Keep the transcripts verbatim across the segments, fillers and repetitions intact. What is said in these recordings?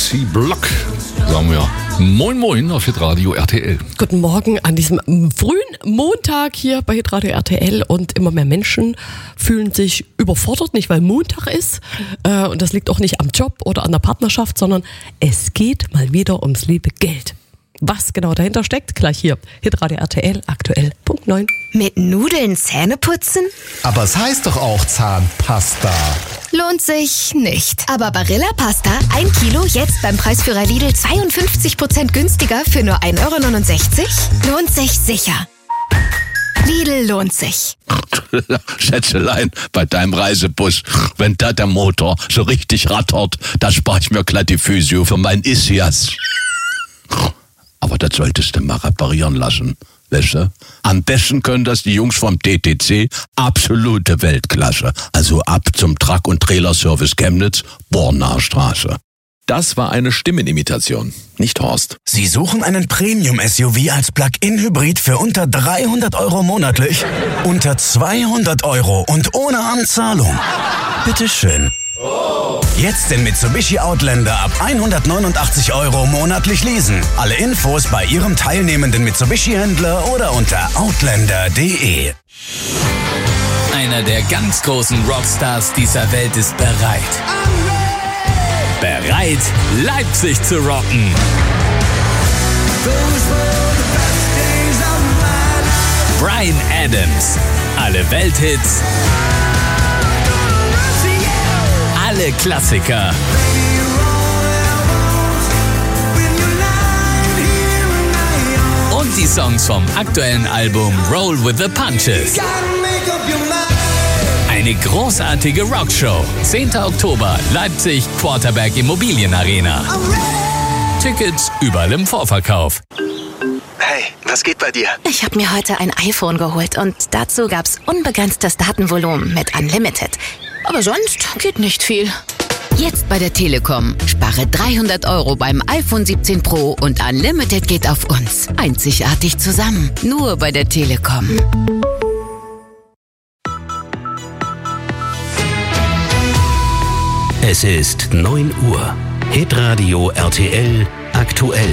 C-Block, sagen wir. Moin Moin auf Hitradio R T L. Guten Morgen an diesem frühen Montag hier bei Hitradio R T L, und immer mehr Menschen fühlen sich überfordert, nicht weil Montag ist, äh, und das liegt auch nicht am Job oder an der Partnerschaft, sondern es geht mal wieder ums liebe Geld. Was genau dahinter steckt, gleich hier. Hitradio R T L, aktuell, Punkt neun. Mit Nudeln Zähne putzen? Aber es heißt doch auch Zahnpasta. Lohnt sich nicht. Aber Barilla Pasta, ein Kilo, jetzt beim Preisführer Lidl zweiundfünfzig Prozent günstiger für nur ein Euro neunundsechzig? Lohnt sich sicher. Lidl lohnt sich. Schätzelein, bei deinem Reisebus, wenn da der Motor so richtig rattert, da spare ich mir glatt die Physio für mein Ischias. Aber das solltest du mal reparieren lassen, weißt du? Am besten können das die Jungs vom T T C, absolute Weltklasse. Also ab zum Truck- und Trailerservice Chemnitz, Bornaer Straße. Das war eine Stimmenimitation, nicht Horst. Sie suchen einen Premium-S U V als Plug-in-Hybrid für unter dreihundert Euro monatlich? Unter zweihundert Euro und ohne Anzahlung? Bitteschön. Jetzt den Mitsubishi Outlander ab hundertneunundachtzig Euro monatlich leasen. Alle Infos bei Ihrem teilnehmenden Mitsubishi-Händler oder unter outlander punkt de. Einer der ganz großen Rockstars dieser Welt ist bereit. Bereit, Leipzig zu rocken. Bryan Adams. Alle Welthits. Alle Klassiker. Und die Songs vom aktuellen Album Roll with the Punches. Eine großartige Rockshow. zehnter Oktober, Leipzig, Quarterback Immobilienarena. Tickets überall im Vorverkauf. Hey, was geht bei dir? Ich habe mir heute ein iPhone geholt und dazu gab's unbegrenztes Datenvolumen mit Unlimited. Aber sonst geht nicht viel. Jetzt bei der Telekom. Spare dreihundert Euro beim iPhone siebzehn Pro und Unlimited geht auf uns. Einzigartig zusammen. Nur bei der Telekom. Es ist neun Uhr. Hitradio R T L aktuell.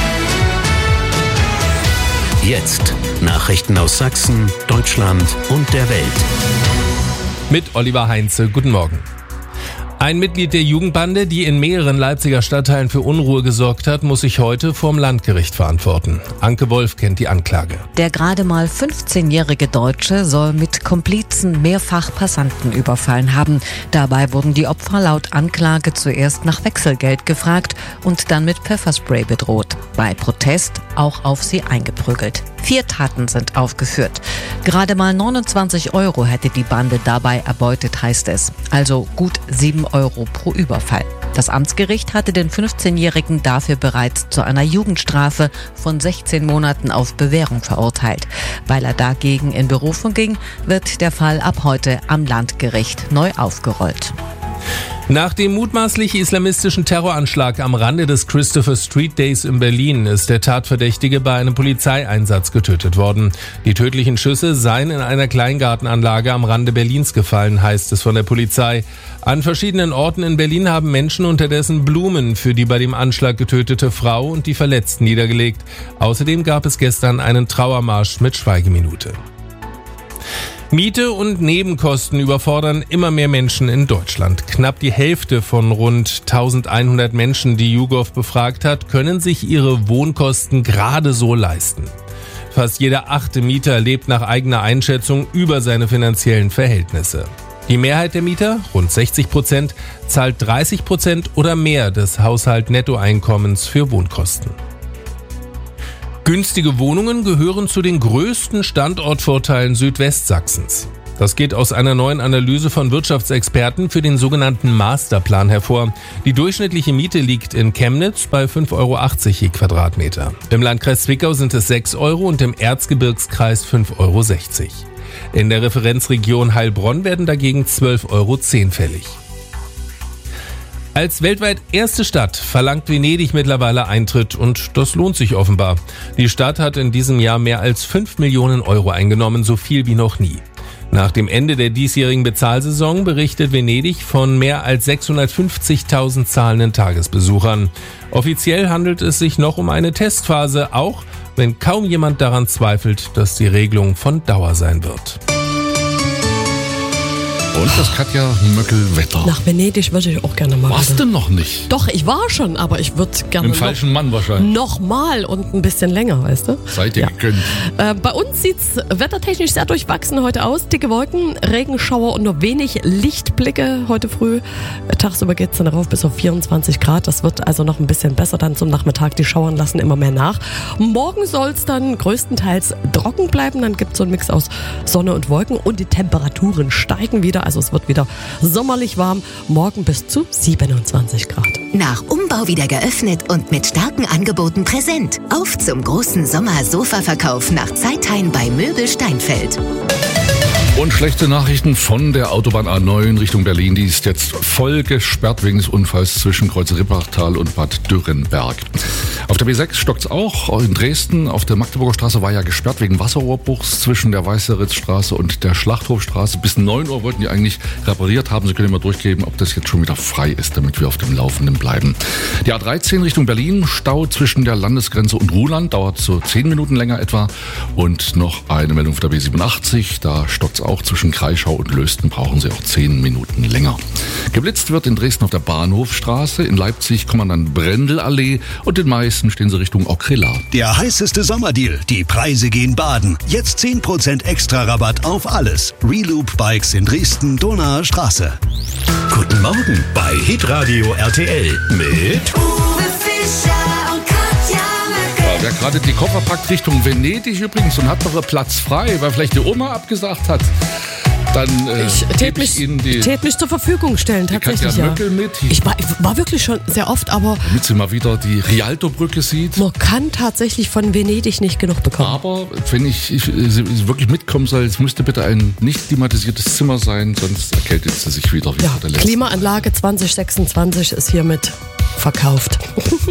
Jetzt Nachrichten aus Sachsen, Deutschland und der Welt. Mit Oliver Heinze, guten Morgen. Ein Mitglied der Jugendbande, die in mehreren Leipziger Stadtteilen für Unruhe gesorgt hat, muss sich heute vorm Landgericht verantworten. Anke Wolf kennt die Anklage. Der gerade mal fünfzehnjährige Deutsche soll mit Komplizen mehrfach Passanten überfallen haben. Dabei wurden die Opfer laut Anklage zuerst nach Wechselgeld gefragt und dann mit Pfefferspray bedroht. Bei Protest auch auf sie eingeprügelt. Vier Taten sind aufgeführt. Gerade mal neunundzwanzig Euro hätte die Bande dabei erbeutet, heißt es. Also gut sieben Euro pro Überfall. Das Amtsgericht hatte den fünfzehnjährigen dafür bereits zu einer Jugendstrafe von sechzehn Monaten auf Bewährung verurteilt. Weil er dagegen in Berufung ging, wird der Fall ab heute am Landgericht neu aufgerollt. Nach dem mutmaßlich islamistischen Terroranschlag am Rande des Christopher Street Days in Berlin ist der Tatverdächtige bei einem Polizeieinsatz getötet worden. Die tödlichen Schüsse seien in einer Kleingartenanlage am Rande Berlins gefallen, heißt es von der Polizei. An verschiedenen Orten in Berlin haben Menschen unterdessen Blumen für die bei dem Anschlag getötete Frau und die Verletzten niedergelegt. Außerdem gab es gestern einen Trauermarsch mit Schweigeminute. Miete und Nebenkosten überfordern immer mehr Menschen in Deutschland. Knapp die Hälfte von rund eintausendeinhundert Menschen, die YouGov befragt hat, können sich ihre Wohnkosten gerade so leisten. Fast jeder achte Mieter lebt nach eigener Einschätzung über seine finanziellen Verhältnisse. Die Mehrheit der Mieter, rund sechzig Prozent, zahlt dreißig Prozent oder mehr des Haushalt-Nettoeinkommens für Wohnkosten. Günstige Wohnungen gehören zu den größten Standortvorteilen Südwestsachsens. Das geht aus einer neuen Analyse von Wirtschaftsexperten für den sogenannten Masterplan hervor. Die durchschnittliche Miete liegt in Chemnitz bei fünf Euro achtzig je Quadratmeter. Im Landkreis Zwickau sind es sechs Euro und im Erzgebirgskreis fünf Euro sechzig. In der Referenzregion Heilbronn werden dagegen zwölf Euro zehn fällig. Als weltweit erste Stadt verlangt Venedig mittlerweile Eintritt und das lohnt sich offenbar. Die Stadt hat in diesem Jahr mehr als fünf Millionen Euro eingenommen, so viel wie noch nie. Nach dem Ende der diesjährigen Bezahlsaison berichtet Venedig von mehr als sechshundertfünfzigtausend zahlenden Tagesbesuchern. Offiziell handelt es sich noch um eine Testphase, auch wenn kaum jemand daran zweifelt, dass die Regelung von Dauer sein wird. Und das Katja Möckel-Wetter. Nach Venedig würde ich auch gerne mal. Warst du noch nicht? Doch, ich war schon, aber ich würde gerne Mit dem falschen Mann wahrscheinlich. Noch mal und ein bisschen länger, weißt du? Seid ihr Ja. gegönnt. Äh, bei uns sieht's wettertechnisch sehr durchwachsen heute aus. Dicke Wolken, Regenschauer und nur wenig Lichtblicke heute früh. Äh, Tagsüber geht's dann rauf bis auf vierundzwanzig Grad. Das wird also noch ein bisschen besser dann zum Nachmittag. Die Schauern lassen immer mehr nach. Morgen soll's dann größtenteils trocken bleiben. Dann gibt's so einen Mix aus Sonne und Wolken und die Temperaturen steigen wieder. Also es wird wieder sommerlich warm. Morgen bis zu siebenundzwanzig Grad. Nach Umbau wieder geöffnet und mit starken Angeboten präsent. Auf zum großen Sommer-Sofa-Verkauf nach Zeithain bei Möbel Steinfeld. Und schlechte Nachrichten von der Autobahn A neun Richtung Berlin. Die ist jetzt voll gesperrt wegen des Unfalls zwischen Kreuz Rippachtal und Bad Dürrenberg. Auf der B sechs stockt's auch. In Dresden auf der Magdeburger Straße war ja gesperrt wegen Wasserrohrbruchs zwischen der Weißeritzstraße und der Schlachthofstraße. Bis neun Uhr wollten die eigentlich repariert haben. Sie können immer durchgeben, ob das jetzt schon wieder frei ist, damit wir auf dem Laufenden bleiben. Die A dreizehn Richtung Berlin, Stau zwischen der Landesgrenze und Ruhland, dauert so zehn Minuten länger etwa. Und noch eine Meldung auf der B siebenundachtzig, da stockt's auch zwischen Kreischau und Lösten, brauchen sie auch zehn Minuten länger. Geblitzt wird in Dresden auf der Bahnhofstraße, in Leipzig Kommandant-Brendel-Allee und in Meißen stehen sie Richtung Okrilla. Der heißeste Sommerdeal, die Preise gehen baden. Jetzt zehn Prozent extra Rabatt auf alles. Reloop Bikes in Dresden, Donauer Straße. Guten Morgen bei Hitradio R T L mit Uwe Fischer und Katja Möckel. Ja, wer gerade die Koffer packt Richtung Venedig übrigens und hat noch einen Platz frei, weil vielleicht die Oma abgesagt hat, dann äh, Ich tät mich, Ihnen die, tät mich zur Verfügung stellen, die tatsächlich. Katja Ja. Möckel mit. Ich war, ich war wirklich schon sehr oft, aber Damit sie mal wieder die Rialto-Brücke sieht. man kann tatsächlich von Venedig nicht genug bekommen. Aber wenn ich, ich sie wirklich mitkommen soll, es müsste bitte ein nicht klimatisiertes Zimmer sein, sonst erkältet sie sich wieder wie Ja, vor der letzten. Klimaanlage zwanzig sechsundzwanzig ist hiermit verkauft.